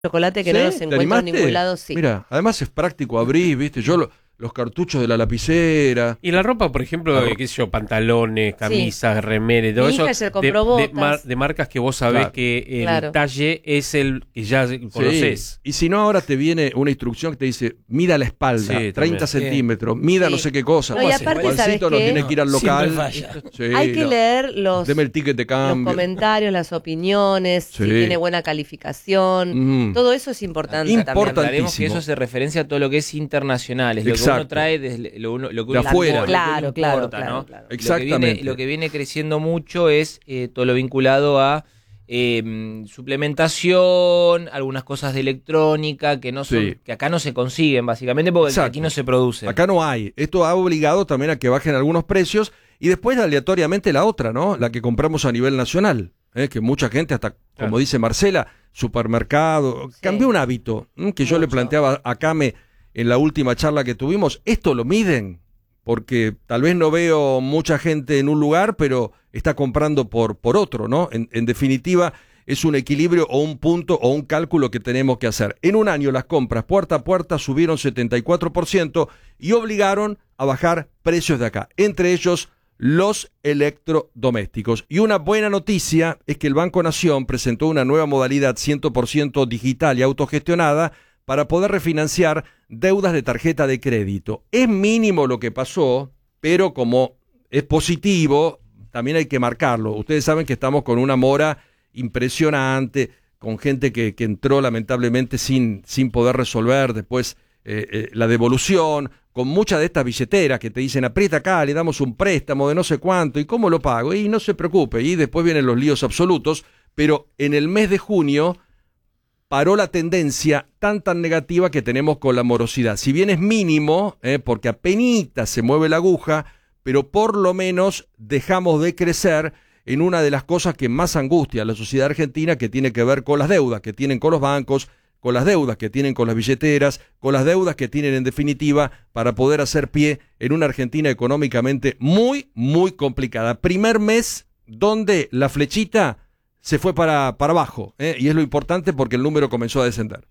chocolate que ¿Sí? no los ¿Te encuentro en animaste? ningún lado, sí. Mira, además es práctico abrir, ¿viste? Los cartuchos de la lapicera. Y la ropa, por ejemplo, qué sé yo, pantalones, camisas, remeras, todo Mi eso. hija ayer compró botas. De marcas que vos sabés Claro. que el Claro. talle es el que ya conocés. Y si no, ahora te viene una instrucción que te dice, mida la espalda, Sí, 30 también. centímetros, mida Sí. no sé qué cosa. No, y aparte, Juancito ¿sabes no qué? tiene que ir al Siempre local. falla. Sí, Hay que no. leer los Deme el ticket de cambio. comentarios, las opiniones, Sí. si tiene buena calificación. Todo eso es importante Importantísimo. también. Recordemos que eso hace referencia a todo lo que es internacional, es lo que Exacto. uno trae desde lo que De uno afuera. importa, Claro, lo que claro, importa, claro, ¿no? claro. Exactamente. Lo que viene creciendo mucho es todo lo vinculado a suplementación, algunas cosas de electrónica que no son, Sí. que acá no se consiguen básicamente porque Exacto. aquí no se producen. Acá no hay. Esto ha obligado también a que bajen algunos precios y después aleatoriamente la otra, ¿no? La que compramos a nivel nacional. Que mucha gente, hasta como dice Marcela, supermercado, Sí. cambió un hábito que yo le planteaba a Came en la última charla que tuvimos. Esto lo miden, porque tal vez no veo mucha gente en un lugar, pero está comprando por otro, ¿no? En definitiva, es un equilibrio o un punto o un cálculo que tenemos que hacer. En un año las compras puerta a puerta subieron 74% y obligaron a bajar precios de acá, entre ellos los electrodomésticos. Y una buena noticia es que el Banco Nación presentó una nueva modalidad 100% digital y autogestionada para poder refinanciar deudas de tarjeta de crédito. Es mínimo lo que pasó, pero como es positivo, también hay que marcarlo. Ustedes saben que estamos con una mora impresionante, con gente que entró lamentablemente sin poder resolver después la devolución, con muchas de estas billeteras que te dicen aprieta acá, le damos un préstamo de no sé cuánto, ¿y cómo lo pago? Y no se preocupe, y después vienen los líos absolutos, pero en el mes de junio paró la tendencia tan negativa que tenemos con la morosidad. Si bien es mínimo, porque apenas se mueve la aguja, pero por lo menos dejamos de crecer en una de las cosas que más angustia a la sociedad argentina, que tiene que ver con las deudas que tienen con los bancos, con las deudas que tienen con las billeteras, con las deudas que tienen en definitiva para poder hacer pie en una Argentina económicamente muy, muy complicada. Primer mes donde la flechita se fue para abajo, y es lo importante porque el número comenzó a descender.